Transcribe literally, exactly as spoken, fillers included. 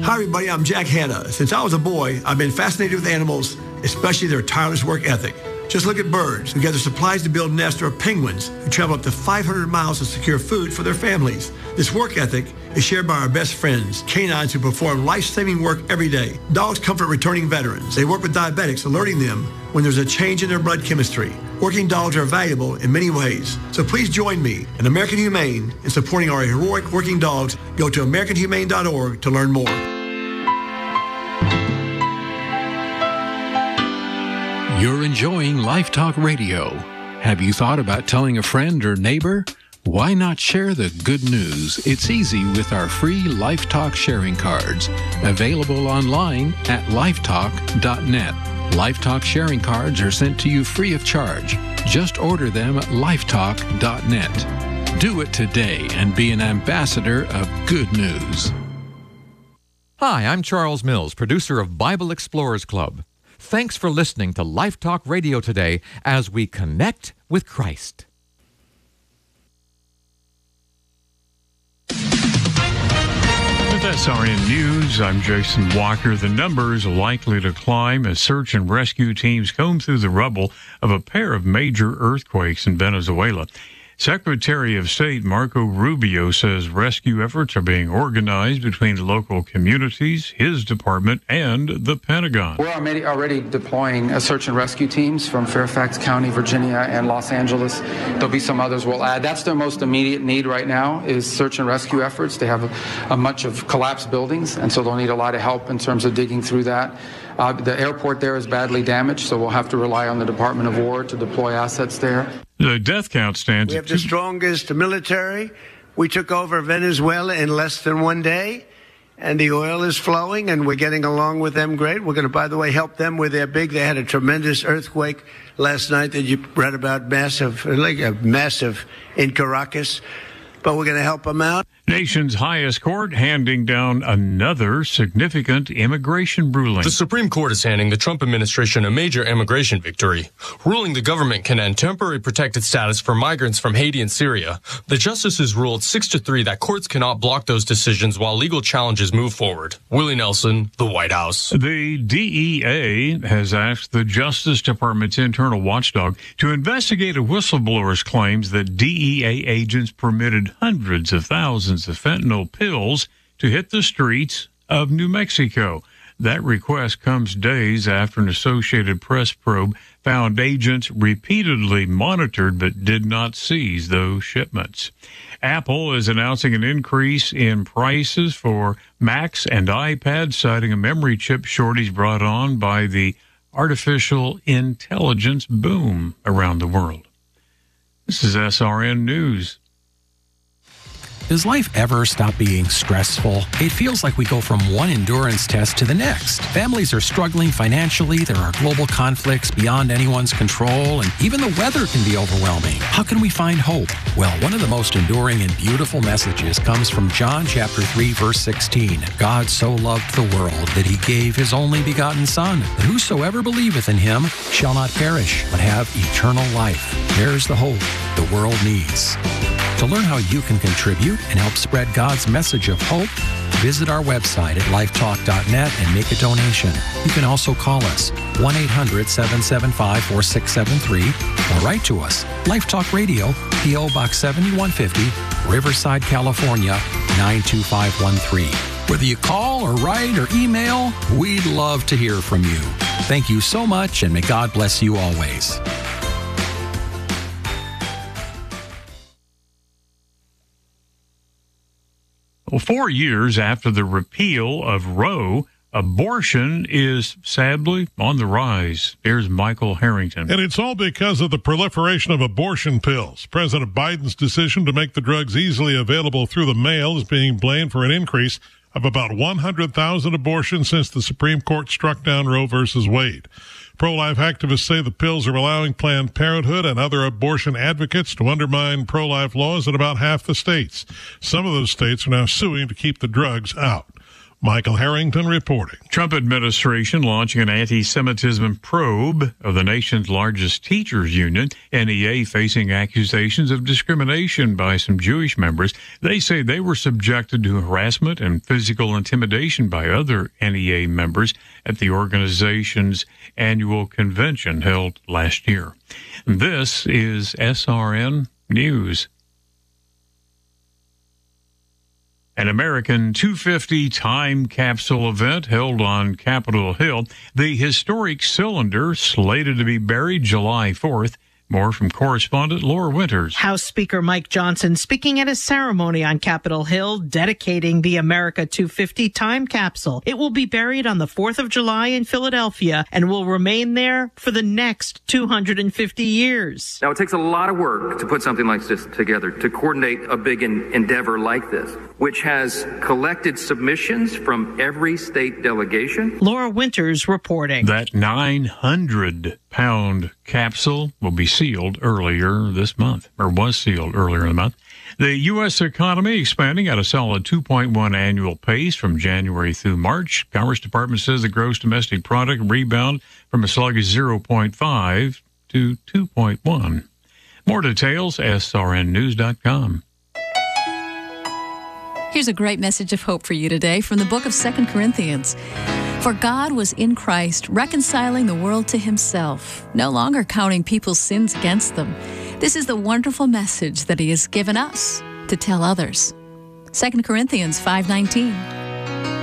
Hi, everybody. I'm Jack Hanna. Since I was a boy, I've been fascinated with animals, especially their tireless work ethic. Just look at birds who gather supplies to build nests, or penguins who travel up to five hundred miles to secure food for their families. This work ethic is shared by our best friends, canines who perform life-saving work every day. Dogs comfort returning veterans. They work with diabetics, alerting them when there's a change in their blood chemistry. Working dogs are valuable in many ways. So please join me and American Humane in supporting our heroic working dogs. Go to american humane dot org to learn more. You're enjoying Life Talk Radio. Have you thought about telling a friend or neighbor? Why not share the good news? It's easy with our free Life Talk sharing cards, available online at lifetalk dot net. Life Talk sharing cards are sent to you free of charge. Just order them at lifetalk dot net. Do it today and be an ambassador of good news. Hi, I'm Charles Mills, producer of Bible Explorers Club. Thanks for listening to Life Talk Radio today as we connect with Christ. With S R N News, I'm Jason Walker. The numbers are likely to climb as search and rescue teams comb through the rubble of a pair of major earthquakes in Venezuela. Secretary of State Marco Rubio says rescue efforts are being organized between local communities, his department, and the Pentagon. We're already, already deploying uh, search and rescue teams from Fairfax County, Virginia, and Los Angeles. There'll be some others we'll add. That's their most immediate need right now is search and rescue efforts. They have a, a much of collapsed buildings, and so they'll need a lot of help in terms of digging through that. Uh, the airport there is badly damaged, so we'll have to rely on the Department of War to deploy assets there. The death count stands We have the strongest military. We took over Venezuela in less than one day, and the oil is flowing, and we're getting along with them great. We're going to, by the way, help them with their big. They had a tremendous earthquake last night that you read about, massive, like a massive in Caracas. But we're going to help them out. Nation's highest court handing down another significant immigration ruling. The Supreme Court is handing the Trump administration a major immigration victory, ruling the government can end temporary protected status for migrants from Haiti and Syria. The justices ruled six to three that courts cannot block those decisions while legal challenges move forward. Willie Nelson, the White House. The D E A has asked the Justice Department's internal watchdog to investigate a whistleblower's claims that D E A agents permitted hundreds of thousands of fentanyl pills to hit the streets of New Mexico. That request comes days after an Associated Press probe found agents repeatedly monitored but did not seize those shipments. Apple is announcing an increase in prices for Macs and iPads, citing a memory chip shortage brought on by the artificial intelligence boom around the world. This is S R N News. Does life ever stop being stressful? It feels like we go from one endurance test to the next. Families are struggling financially, there are global conflicts beyond anyone's control, and even the weather can be overwhelming. How can we find hope? Well, one of the most enduring and beautiful messages comes from John chapter three, verse sixteen. God so loved the world that he gave his only begotten Son, that whosoever believeth in him shall not perish, but have eternal life. There's the hope the world needs. To learn how you can contribute and help spread God's message of hope, visit our website at lifetalk dot net and make a donation. You can also call us, one eight hundred, seven seven five, four six seven three, or write to us, Life Talk Radio, P O Box seventy-one fifty, Riverside, California, nine two five one three. Whether you call or write or email, we'd love to hear from you. Thank you so much, and may God bless you always. Well, four years after the repeal of Roe, abortion is sadly on the rise. Here's Michael Harrington. And it's all because of the proliferation of abortion pills. President Biden's decision to make the drugs easily available through the mail is being blamed for an increase of about one hundred thousand abortions since the Supreme Court struck down Roe versus Wade. Pro-life activists say the pills are allowing Planned Parenthood and other abortion advocates to undermine pro-life laws in about half the states. Some of those states are now suing to keep the drugs out. Michael Harrington reporting. Trump administration launching an anti-Semitism probe of the nation's largest teachers union, N E A, facing accusations of discrimination by some Jewish members. They say they were subjected to harassment and physical intimidation by other N E A members at the organization's annual convention held last year. This is S R N News. An American two fifty time capsule event held on Capitol Hill. The historic cylinder slated to be buried July fourth. More from correspondent Laura Winters. House Speaker Mike Johnson speaking at a ceremony on Capitol Hill dedicating the America two fifty time capsule. It will be buried on the fourth of July in Philadelphia and will remain there for the next two hundred fifty years. Now, it takes a lot of work to put something like this together, to coordinate a big en- endeavor like this, which has collected submissions from every state delegation. Laura Winters reporting. That nine hundred pound capsule will be sealed earlier this month, or was sealed earlier in the month. The U S economy expanding at a solid two point one annual pace from January through March. Commerce Department says the gross domestic product rebounded from a sluggish zero point five to two point one. More details, S R N news dot com. Here's a great message of hope for you today from the book of Second Corinthians. For God was in Christ, reconciling the world to himself, no longer counting people's sins against them. This is the wonderful message that he has given us to tell others. Second Corinthians five nineteen.